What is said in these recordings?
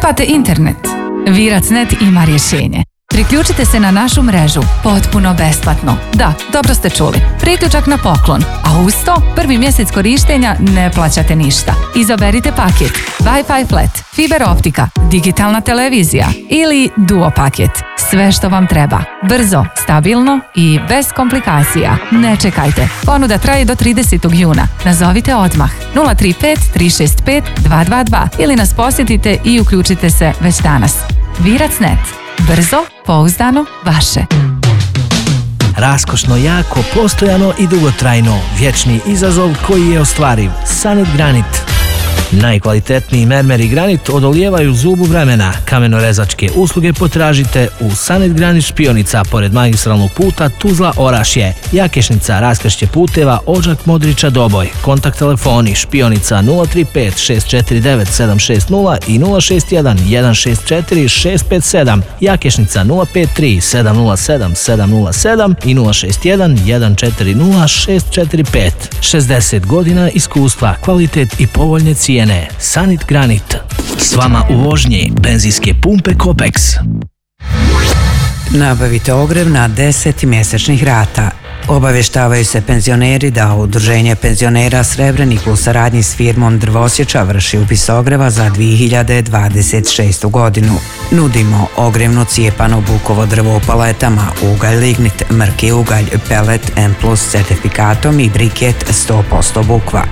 Trebate internet? Virac.net ima rješenje. Priključite se na našu mrežu potpuno besplatno. Da, dobro ste čuli. Priključak na poklon. A uz to, prvi mjesec korištenja ne plaćate ništa. Izaberite paket Wi-Fi flat, fiber optika, digitalna televizija ili duo paket. Sve što vam treba. Brzo, stabilno i bez komplikacija. Ne čekajte. Ponuda traje do 30. juna. Nazovite odmah 035 365 222 ili nas posjetite i uključite se već danas. Virac.net. Brzo, pouzdano, vaše. Raskošno, jako, postojano i dugotrajno. Vječni izazov koji je ostvariv. Sanit Granit. Najkvalitetniji mermer i granit odolijevaju zubu vremena. Kamenorezačke usluge potražite u Sanit Granit Špionica pored magistralnog puta Tuzla-Orašje. Jakešnica, raskršće puteva Odžak Modrića Doboj. Kontakt telefoni Špionica 035 649 760 i 061 164 657. Jakešnica 053 707 707 i 061 140 645. 60 godina iskustva, kvalitet i povoljne cijene. Sanit Granit. S vama u vožnji benzinske pumpe Kopex. Nabavite ogrev na 10 mjesečnih rata. Obavještavaju se penzioneri da Udruženje penzionera Srebrenik u saradnji s firmom Drvosječa vrši upis ogreva za 2026. godinu. Nudimo ogrevno cijepano bukovo drvo u paletama, ugalj lignit, mrki ugalj, pelet M+ certifikatom i briket 100% bukva.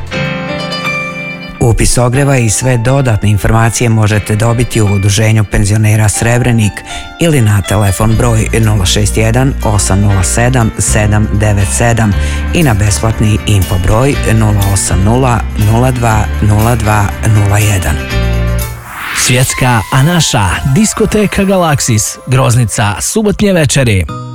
Upis ogreva i sve dodatne informacije možete dobiti u Udruženju penzionera Srebrenik ili na telefon broj 061 807 797 i na besplatni info broj 080 02 02 01. Svjetska, a naša diskoteka Galaksis, Groznica, subotnje večeri.